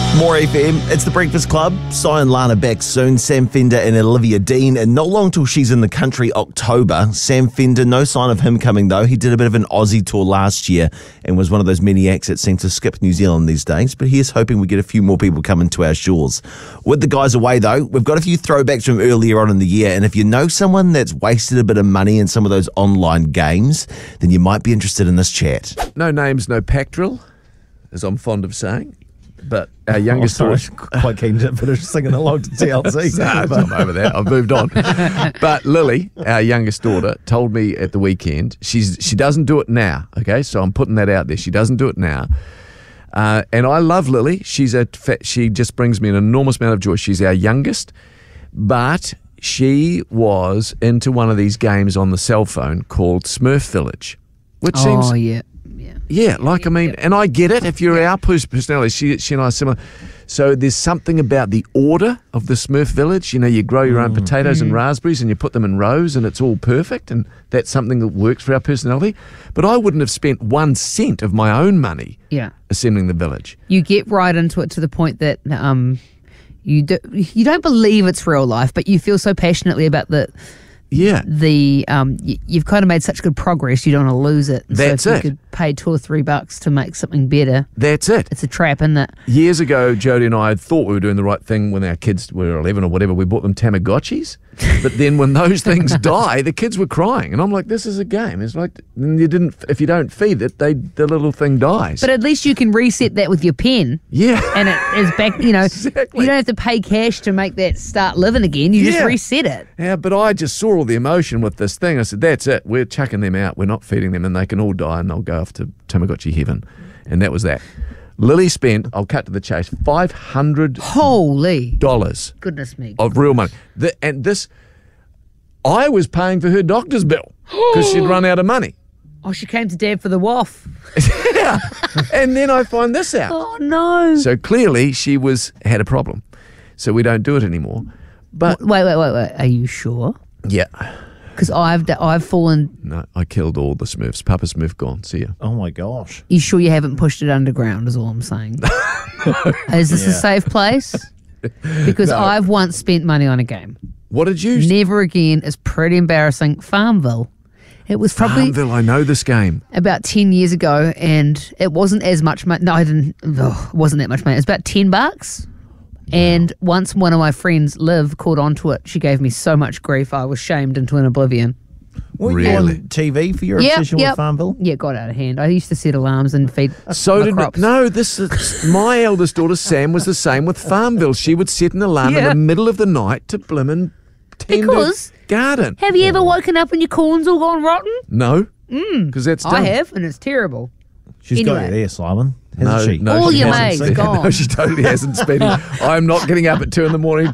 More FM, it's the Breakfast Club. Cy and Lana back soon. Sam Fender and Olivia Dean. And not long till she's in the country, October. Sam Fender, no sign of him coming though. He did a bit of an Aussie tour last year and was one of those many acts that seem to skip New Zealand these days. But here's hoping we get a few more people coming to our shores. With the guys away though, we've got a few throwbacks from earlier on in the year. And if you know someone that's wasted a bit of money in some of those online games, then you might be interested in this chat. No names, no pack drill, as I'm fond of saying. But our youngest daughter... quite keen to finish singing along to TLC. I'm over that. I've moved on. But Lily, our youngest daughter, told me at the weekend, she doesn't do it now, okay? So I'm putting that out there. She doesn't do it now. And I love Lily. She just brings me an enormous amount of joy. She's our youngest. But she was into one of these games on the cell phone called Smurf Village, which seems... Oh, yeah. Yeah, and I get it. If you're our personality, she and I are similar. So there's something about the order of the Smurf Village. You know, you grow your own potatoes and raspberries and you put them in rows and it's all perfect, and that's something that works for our personality. But I wouldn't have spent 1 cent of my own money assembling the village. You get right into it to the point that you don't believe it's real life, but you feel so passionately about you've kind of made such good progress, you don't want to lose it. That's so if it. you could pay $2 or $3 to make something better. That's it. It's a trap, isn't it? Years ago, Jodie and I thought we were doing the right thing when our kids were 11 or whatever. We bought them Tamagotchis. But then when those things die, the kids were crying. And I'm like, this is a game. It's like, if you don't feed it, the little thing dies. But at least you can reset that with your pen. Yeah. And it is back, Exactly. You don't have to pay cash to make that start living again. You just reset it. Yeah, but I just saw all the emotion with this thing. I said, that's it. We're chucking them out. We're not feeding them, and they can all die, and they'll go off to Tamagotchi heaven. And that was that. Lily spent, I'll cut to the chase, $500. Holy. Goodness me. Of real money. I was paying for her doctor's bill because she'd run out of money. Oh, she came to Dad for the waff. Yeah. And then I find this out. Oh, no. So clearly she had a problem. So we don't do it anymore. But Wait. Are you sure? Yeah. Because I've fallen... No, I killed all the Smurfs. Papa Smurf gone. See ya. Oh, my gosh. You sure you haven't pushed it underground is all I'm saying? Is this a safe place? Because I've once spent money on a game. What did you... Never again. It's pretty embarrassing. Farmville. It was probably... Farmville, I know this game. About 10 years ago, and it wasn't as much money. No, it wasn't that much money. It was about $10. And once one of my friends, Liv, caught onto it, she gave me so much grief, I was shamed into an oblivion. Were you on TV for your obsession with Farmville? Yeah, it got out of hand. I used to set alarms and feed crops. My eldest daughter, Sam, was the same with Farmville. She would set an alarm in the middle of the night to blimmin' tend Because garden. Have you ever woken up and your corn's all gone rotten? No, because that's done. I have, and it's terrible. She's got you there, Simon. No, Hasn't she? All she your hasn't. mates gone. No, she totally hasn't, Speedy. I'm not getting up at 2 a.m.